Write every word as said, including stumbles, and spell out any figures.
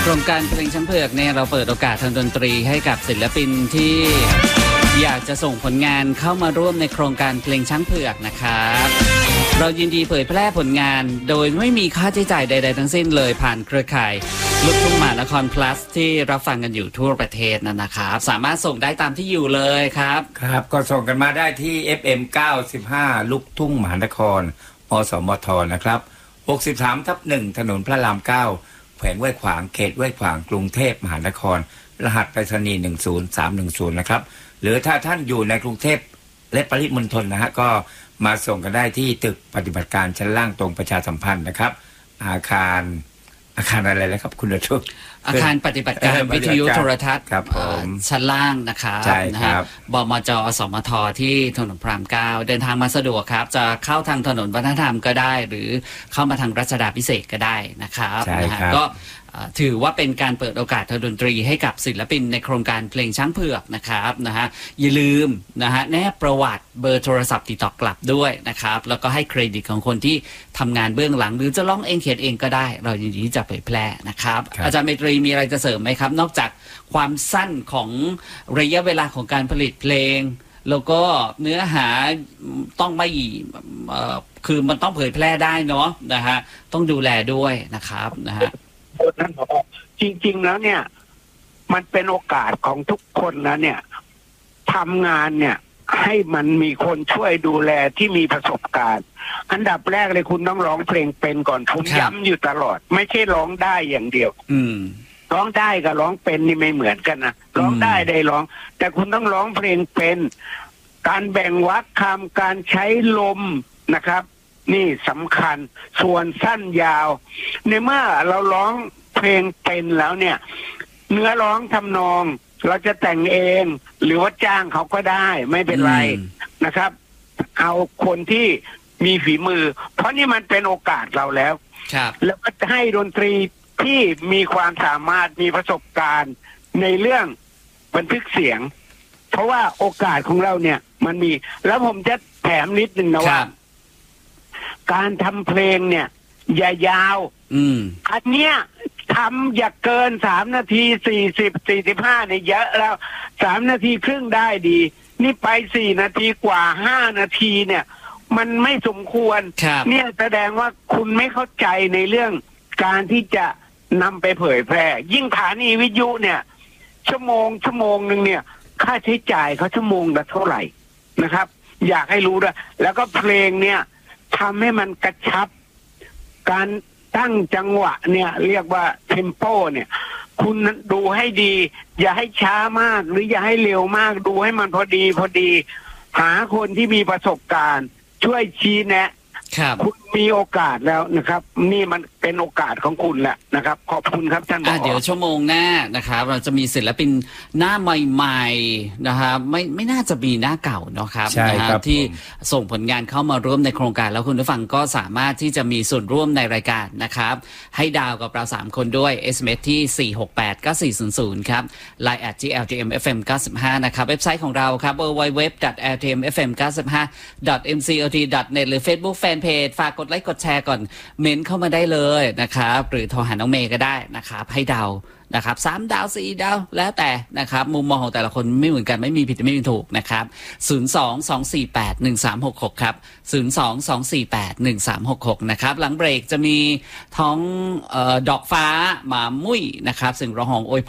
โครงการเพลงช้างเผือกเนี่ยเราเปิดโอกาสทางดนตรีให้กับศิลปินที่อยากจะส่งผลงานเข้ามาร่วมในโครงการเพลงช้างเผือกนะครับเรายินดีเผยแพร่ผลงานโดยไม่มีค่าใช้จ่ายใดๆทั้งสิ้นเลยผ่านเครือข่ายลูกทุ่งมหานคร plus ที่รับฟังกันอยู่ทั่วประเทศนั่นนะครับสามารถส่งได้ตามที่อยู่เลยครับครับก็ส่งกันมาได้ที่ เอฟ เอ็ม เก้าสิบห้า ลูกทุ่งมหานครอสมทนะครับหกสิบสามทับหนึ่งถนนพระรามเก้าแขวงห้วยขวางเขตห้วยขวางกรุงเทพมหานครรหัสไปรษณีย์หนึ่งศูนย์สามหนึ่งศูนย์นะครับหรือถ้าท่านอยู่ในกรุงเทพและปริมณฑลนะฮะก็มาส่งกันได้ที่ตึกปฏิบัติการชั้นล่างตรงประชาสัมพันธ์นะครับอาคารอาคารอะไรนะครับคุณดชุกอาคารปฏิบัติการวิทยุโทรทัศน์ชั้นล่างนะครับใช่ครับบมจอสมทที่ถนนพระรามเก้าเดินทางมาสะดวกครับจะเข้าทางถนนวัฒนธรรมก็ได้หรือเข้ามาทางรัชดาภิเษกก็ได้นะครับนะฮะก็ถือว่าเป็นการเปิดโอกาสทางดนตรีให้กับศิลปินในโครงการเพลงช้างเผือกนะครับนะฮะอย่าลืมนะฮะแนบประวัติเบอร์โทรศัพท์ติดต่อกลับด้วยนะครับแล้วก็ให้เครดิตของคนที่ทำงานเบื้องหลังหรือจะร้องเองเขียนเองก็ได้เรายินดีที่จะเผยแพร่นะครับอาจารย์เมตรีมีอะไรจะเสริมไหมครับนอกจากความสั้นของระยะเวลาของการผลิตเพลงแล้วก็เนื้อหาต้องไม่คือมันต้องเผยแพร่ได้เนาะนะฮะต้องดูแลด้วยนะครับนะฮะนั่นหรอจริงๆแล้วเนี่ยมันเป็นโอกาสของทุกคนนะเนี่ยทำงานเนี่ยให้มันมีคนช่วยดูแลที่มีประสบการณ์อันดับแรกเลยคุณต้องร้องเพลงเป็นก่อนผมย้ำอยู่ตลอดไม่ใช่ร้องได้อย่างเดียวอืมร้องได้กับร้องเป็นนี่ไม่เหมือนกันนะร้องได้ได้ร้องแต่คุณต้องร้องเพลงเป็นการแบ่งวรรคคำการใช้ลมนะครับนี่สำคัญส่วนสั้นยาวในเมื่อเราร้องเพลงเป็นแล้วเนี่ยเนื้อร้องทำนองเราจะแต่งเองหรือว่าจ้างเขาก็ได้ไม่เป็นไรนะครับเอาคนที่มีฝีมือเพราะนี่มันเป็นโอกาสเราแล้วแล้วก็ให้ดนตรีที่มีความสามารถมีประสบการณ์ในเรื่องบันทึกเสียงเพราะว่าโอกาสของเราเนี่ยมันมีแล้วผมจะแถมนิดนึงนะว่าการทำเพลงเนี่ยอย่ายาวอันเนี้ยทำอย่าเกินสามนาทีสี่สิบสี่สิบห้าเนี่ยเยอะแล้วสามนาทีครึ่งได้ดีนี่ไปสี่นาทีกว่าห้านาทีเนี่ยมันไม่สมควรเนี่ยแสดงว่าคุณไม่เข้าใจในเรื่องการที่จะนำไปเผยแพร่ยิ่งฐานีวิทยุเนี่ยชั่วโมงชั่วโมงหนึ่งเนี่ยค่าใช้จ่ายเขาชั่วโมงละเท่าไหร่นะครับอยากให้รู้ด้วยแล้วก็เพลงเนี่ยทำให้มันกระชับการตั้งจังหวะเนี่ยเรียกว่าเทมโปเนี่ยคุณดูให้ดีอย่าให้ช้ามากหรืออย่าให้เร็วมากดูให้มันพอดีพอดีหาคนที่มีประสบการณ์ช่วยชี้แนะคุณมีโอกาสแล้วนะครับนี่มันเป็นโอกาสของคุณแหละนะครับขอบคุณครับท่านผอ. เดี๋ยวชั่วโมงหน้านะครับเราจะมีศิลปินหน้าใหม่ๆนะครับไม่ไม่น่าจะมีหน้าเก่าเนาะครับนะครับที่ส่งผลงานเข้ามาร่วมในโครงการแล้วคุณผู้ฟังก็สามารถที่จะมีส่วนร่วมในรายการนะครับให้ดาวกับเราสามคนด้วย เอส เอ็ม เอส ที่สี่ หก แปด เก้า สี่ ศูนย์ ศูนย์ครับ ไลน์ แอท จี แอล ที เอ็ม เอฟ เอ็ม เก้าสิบห้านะครับเว็บไซต์ของเราครับ ดับเบิลยู ดับเบิลยู ดับเบิลยู ดอท แอล ที เอ็ม เอฟ เอ็ม เก้าสิบห้า ดอท เอ็ม ซี โอ ที ดอท เน็ต หรือ Facebook Fanpage ฝากกดไลค์กดแชร์ก่อนเมนเข้ามาได้เลยนะครับหรือโทรหาน้องเมย์ก็ได้นะครับให้ดาวนะครับสามดาวสี่ดาวแล้วแต่นะครับมุมมองของแต่ละคนไม่เหมือนกันไม่มีผิดไม่มีถูกนะครับศูนย์ สอง สอง สี่ แปด หนึ่ง สาม หก หกครับศูนย์ สอง สอง สี่ แปด หนึ่ง สาม หก หกนะครับหลังเบรกจะมีท้องเอ่อดอกฟ้าหมามุ้ยนะครับซึ่งร้องหองโอย